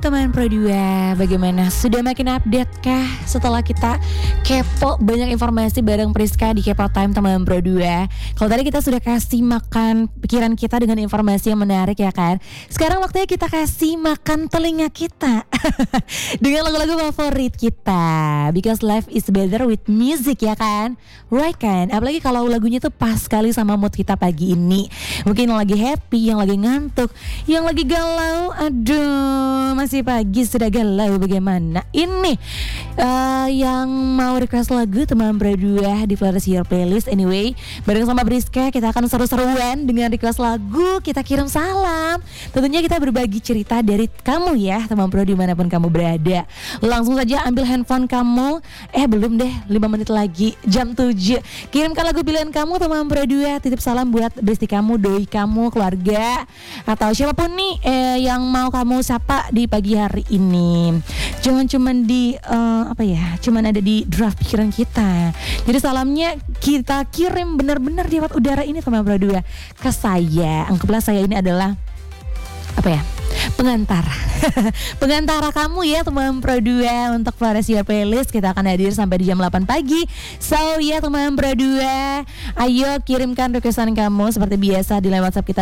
teman Pro 2, bagaimana? Sudah makin update kah setelah kita kepo banyak informasi bareng Priska di Kepo Time teman Pro 2? Kalau tadi kita sudah kasih makan pikiran kita dengan informasi yang menarik ya kan? Sekarang waktunya kita kasih makan telinga kita dengan lagu-lagu favorit kita. Because life is better with music ya kan? Right kan? Apalagi kalau lagunya tuh pas sekali sama mood kita pagi ini. Mungkin yang lagi happy, yang lagi ngantuk, yang lagi galau, aduh masih pagi sudah galau bagaimana? Ini yang mau request lagu teman berdua di Flores Your Playlist. Anyway, bareng sama Priska kita akan seru-seruan dengan request lagu. Kita kirim salam. Tentunya kita berbagi cerita dari kamu ya teman bro dimanapun kamu berada. Langsung saja ambil handphone kamu. Belum deh 5 menit lagi jam 7. Kirimkan lagu pilihan kamu teman berdua. Titip salam buat besti kamu, doi kamu, keluarga, atau siapapun nih yang mau kamu sapa di pagi hari ini. Jangan cuman di cuman ada di draft pikiran kita. Jadi salamnya kita kirim benar-benar di lewat udara ini teman berdua ke saya. Anggaplah saya ini adalah pengantara pengantara kamu ya teman Pro 2 untuk Flores Your Playlist. Kita akan hadir sampai di jam 8 pagi. So ya teman Pro 2, ayo kirimkan requestan kamu seperti biasa di lewat WhatsApp kita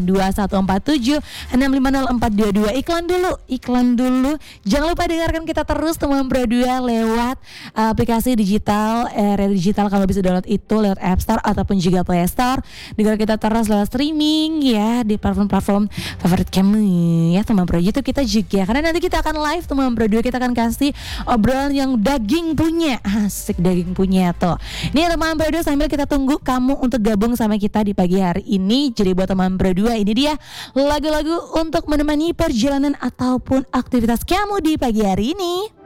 082147650422. Iklan dulu. Jangan lupa dengarkan kita terus teman Pro 2 lewat aplikasi digital Radio Digital. Kalau bisa download itu lewat App Store ataupun juga Play Store. Dengar kita terus lewat streaming ya di platform-platform favorit kamu ya teman Pro. Itu kita juga karena nanti kita akan live teman Pro 2, kita akan kasih obrolan yang daging punya. Asik daging punya tuh. Ini teman Pro 2 sambil kita tunggu kamu untuk gabung sama kita di pagi hari ini. Jadi buat teman Pro 2, ini dia lagu-lagu untuk menemani perjalanan ataupun aktivitas kamu di pagi hari ini.